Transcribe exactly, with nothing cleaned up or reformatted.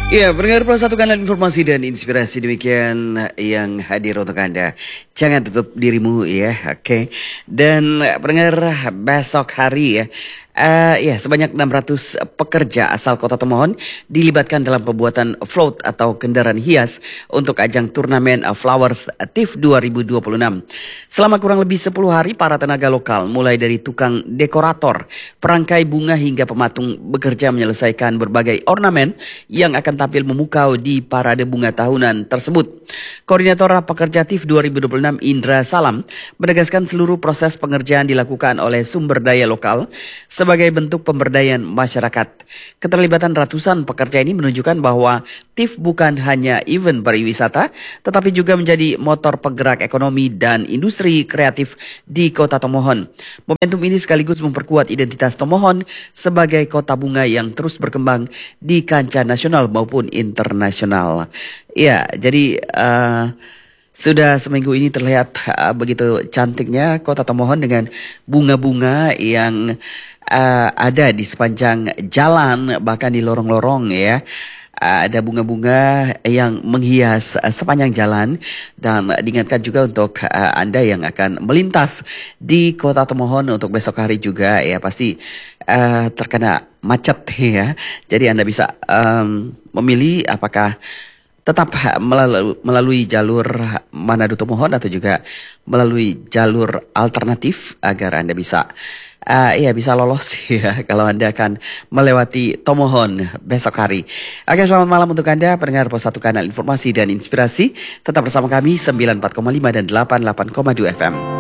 Ya, pendengar Plus satu kanal informasi dan inspirasi demikian yang hadir untuk Anda. Jangan tutup dirimu ya, oke. Dan pendengar besok hari ya, Uh, ya, sebanyak enam ratus pekerja asal Kota Tomohon dilibatkan dalam pembuatan float atau kendaraan hias untuk ajang turnamen Flowers T I F dua ribu dua puluh enam. Selama kurang lebih sepuluh hari, para tenaga lokal mulai dari tukang dekorator, perangkai bunga hingga pematung bekerja menyelesaikan berbagai ornamen yang akan tampil memukau di parade bunga tahunan tersebut. Koordinator Pekerja T I F dua ribu dua puluh enam Indra Salam menegaskan seluruh proses pengerjaan dilakukan oleh sumber daya lokal sebagai bentuk pemberdayaan masyarakat. Keterlibatan ratusan pekerja ini menunjukkan bahwa T I F bukan hanya event pariwisata, tetapi juga menjadi motor penggerak ekonomi dan industri kreatif di Kota Tomohon. Momentum ini sekaligus memperkuat identitas Tomohon sebagai kota bunga yang terus berkembang di kancah nasional maupun internasional. Ya, jadi uh, sudah seminggu ini terlihat uh, begitu cantiknya Kota Tomohon dengan bunga-bunga yang uh, ada di sepanjang jalan, bahkan di lorong-lorong ya. Uh, ada bunga-bunga yang menghias uh, sepanjang jalan, dan diingatkan juga untuk uh, Anda yang akan melintas di Kota Tomohon untuk besok hari juga ya, pasti uh, terkena macet ya. Jadi Anda bisa um, memilih apakah tetap melalui, melalui jalur Manado Tomohon atau juga melalui jalur alternatif agar Anda bisa uh, ya bisa lolos ya kalau Anda akan melewati Tomohon besok hari. Oke, selamat malam untuk Anda pendengar Pos satu Kanal Informasi dan Inspirasi. Tetap bersama kami sembilan puluh empat koma lima dan delapan puluh delapan koma dua F M.